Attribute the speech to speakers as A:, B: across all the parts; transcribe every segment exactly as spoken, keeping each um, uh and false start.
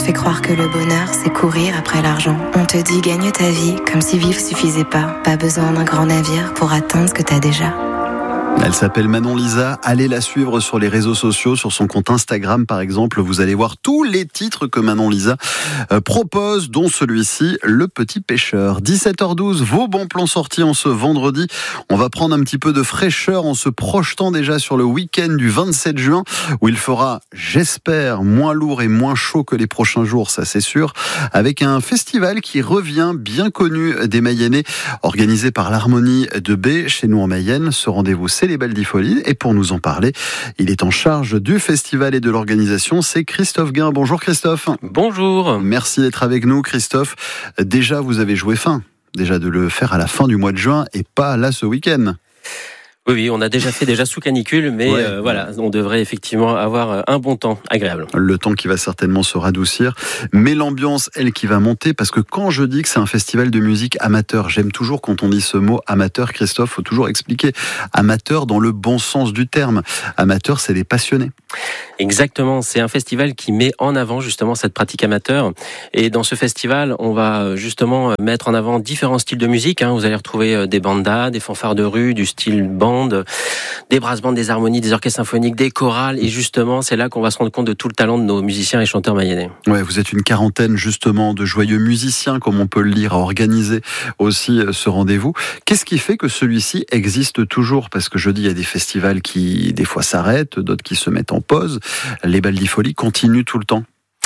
A: fait croire que le bonheur, c'est courir après l'argent. On te dit gagne ta vie comme si vivre suffisait pas. Pas besoin d'un grand navire pour atteindre ce que t'as déjà.
B: Elle s'appelle Manon Lisa, allez la suivre sur les réseaux sociaux, sur son compte Instagram par exemple, vous allez voir tous les titres que Manon Lisa euh, propose, dont celui-ci, Le Petit Pêcheur. dix-sept heures douze, vos bons plans sortis en ce vendredi. On va prendre un petit peu de fraîcheur en se projetant déjà sur le week-end du vingt-sept juin, où il fera, j'espère, moins lourd et moins chaud que les prochains jours, ça c'est sûr, avec un festival qui revient bien connu des Mayennais, organisé par l'Harmonie de B, chez nous en Mayenne. Ce rendez-vous, c'est les Baldifolies, et pour nous en parler, il est en charge du festival et de l'organisation, c'est Christophe Guin. Bonjour Christophe.
C: Bonjour.
B: Merci d'être avec nous Christophe. Déjà vous avez joué fin, déjà de le faire à la fin du mois de juin et pas là ce week-end.
C: Oui, oui, on a déjà fait déjà sous canicule, mais ouais. euh, voilà, on devrait effectivement avoir un bon temps agréable.
B: Le temps qui va certainement se radoucir, mais l'ambiance, elle, qui va monter, parce que quand je dis que c'est un festival de musique amateur, j'aime toujours quand on dit ce mot amateur, Christophe, faut toujours expliquer. Amateur dans le bon sens du terme. Amateur, c'est des passionnés.
C: Exactement, c'est un festival qui met en avant justement cette pratique amateur. Et dans ce festival, on va justement mettre en avant différents styles de musique. Vous allez retrouver des bandas, des fanfares de rue, du style band, des brass bands, des harmonies, des orchestres symphoniques, des chorales. Et justement, c'est là qu'on va se rendre compte de tout le talent de nos musiciens et chanteurs mayennais.
B: Ouais, vous êtes une quarantaine justement de joyeux musiciens, comme on peut le lire, à organiser aussi ce rendez-vous. Qu'est-ce qui fait que celui-ci existe toujours ? Parce que je dis, il y a des festivals qui, des fois, s'arrêtent, d'autres qui se mettent en pause. Les Baldifolies continuent tout le temps.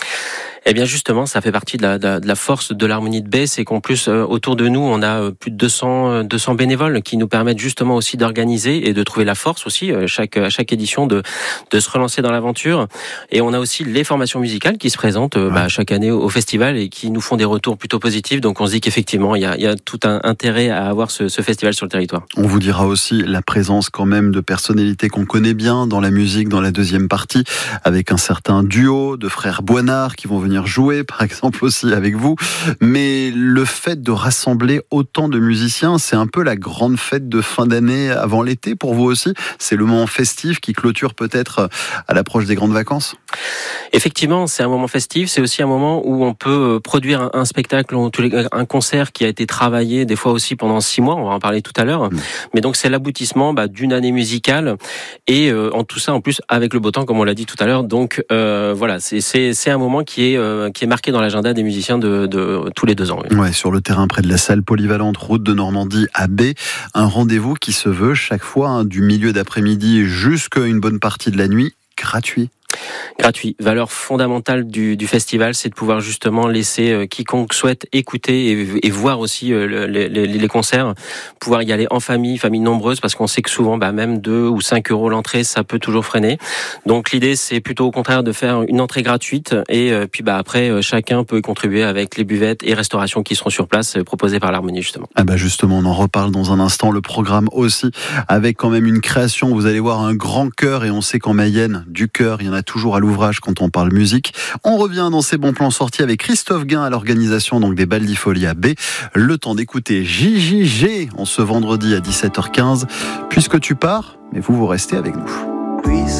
C: Eh bien justement, ça fait partie de la, de la force de l'Harmonie de B, c'est qu'en plus euh, autour de nous, on a plus de deux cents, deux cents bénévoles qui nous permettent justement aussi d'organiser et de trouver la force aussi euh, chaque à chaque édition de de se relancer dans l'aventure. Et on a aussi les formations musicales qui se présentent euh, ouais. bah, chaque année au, au festival et qui nous font des retours plutôt positifs. Donc on se dit qu'effectivement, il y a, il y a tout un intérêt à avoir ce, ce festival sur le territoire.
B: On vous dira aussi la présence quand même de personnalités qu'on connaît bien dans la musique dans la deuxième partie, avec un certain duo de frères Boinard qui vont venir jouer par exemple aussi avec vous, mais le fait de rassembler autant de musiciens, c'est un peu la grande fête de fin d'année avant l'été pour vous aussi, c'est le moment festif qui clôture peut-être à l'approche des grandes vacances.
C: Effectivement, c'est un moment festif, c'est aussi un moment où on peut produire un spectacle, un concert qui a été travaillé des fois aussi pendant six mois, on va en parler tout à l'heure, mmh. mais donc c'est l'aboutissement bah, d'une année musicale et euh, en tout ça en plus avec le beau temps comme on l'a dit tout à l'heure, donc euh, voilà, c'est, c'est, c'est un moment qui est euh, qui est marqué dans l'agenda des musiciens de, de tous les deux ans. Oui.
B: Ouais, sur le terrain près de la salle polyvalente route de Normandie à B, un rendez-vous qui se veut chaque fois hein, du milieu d'après-midi jusqu'à une bonne partie de la nuit, gratuit.
C: Gratuit. Valeur fondamentale du, du festival, c'est de pouvoir justement laisser euh, quiconque souhaite écouter et, et voir aussi euh, les, les, les concerts, pouvoir y aller en famille, famille nombreuse, parce qu'on sait que souvent, bah, même deux ou cinq euros l'entrée, ça peut toujours freiner. Donc l'idée, c'est plutôt au contraire de faire une entrée gratuite et euh, puis bah après, euh, chacun peut y contribuer avec les buvettes et restaurations qui seront sur place, euh, proposées par l'Harmonie justement.
B: Ah bah justement, on en reparle dans un instant. Le programme aussi, avec quand même une création. Vous allez voir un grand chœur et on sait qu'en Mayenne, du chœur, il y en a toujours à l'ouvrage quand on parle musique. On revient dans ces bons plans sortis avec Christophe Guin à l'organisation donc des Baldifolies à B. Le temps d'écouter J J G en ce vendredi à dix-sept heures quinze. Puisque tu pars, mais vous, vous restez avec nous.